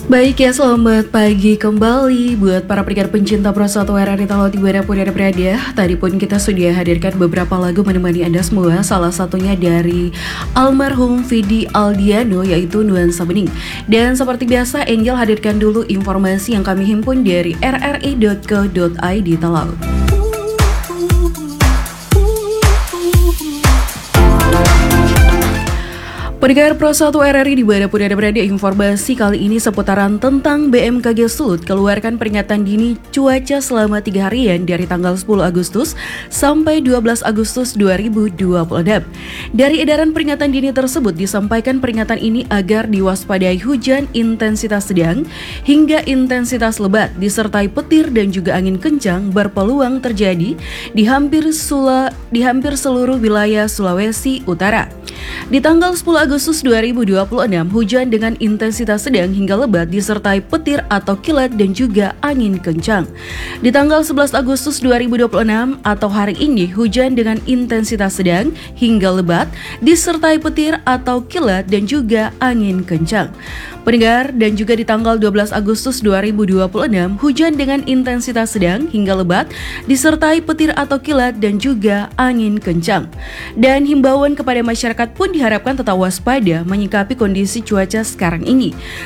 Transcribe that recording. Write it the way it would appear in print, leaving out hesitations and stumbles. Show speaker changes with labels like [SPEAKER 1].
[SPEAKER 1] Baik ya, selamat pagi kembali buat para pendengar pencinta Pro 1 RRI Talau dimanapun Anda berada. Tadi pun kita sudah hadirkan beberapa lagu menemani Anda semua, salah satunya dari almarhum Vidi Aldiano yaitu Nuansa Bening. Dan seperti biasa, Angel hadirkan dulu informasi yang kami himpun dari rri.co.id Talau. Pendengar Pro 1 RRI dimanapun Anda berada, informasi kali ini seputaran tentang BMKG Sud keluarkan peringatan dini cuaca selama 3 harian dari tanggal 10 Agustus sampai 12 Agustus 2026. Dari edaran peringatan dini tersebut disampaikan peringatan ini agar diwaspadai hujan intensitas sedang hingga intensitas lebat disertai petir dan juga angin kencang berpeluang terjadi di hampir seluruh wilayah Sulawesi Utara. Di tanggal 10 Agustus 2026, hujan dengan intensitas sedang hingga lebat disertai petir atau kilat dan juga angin kencang. Di tanggal 11 Agustus 2026 atau hari ini, hujan dengan intensitas sedang hingga lebat disertai petir atau kilat dan juga angin kencang. Pendengar, dan juga di tanggal 12 Agustus 2026, hujan dengan intensitas sedang hingga lebat disertai petir atau kilat dan juga angin kencang. Dan himbauan kepada masyarakat pun diharapkan tetap waspada menyikapi kondisi cuaca sekarang ini.